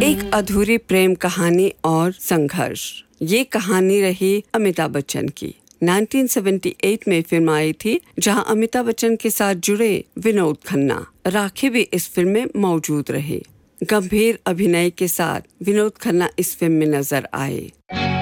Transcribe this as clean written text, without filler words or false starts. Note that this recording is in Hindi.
एक अधूरी प्रेम कहानी और संघर्ष। ये कहानी रही अमिताभ बच्चन की। 1978 में फिल्म आई थी जहां अमिताभ बच्चन के साथ जुड़े विनोद खन्ना। राखी भी इस फिल्म में मौजूद रहे। गंभीर अभिनय के साथ विनोद खन्ना इस फिल्म में नजर आए।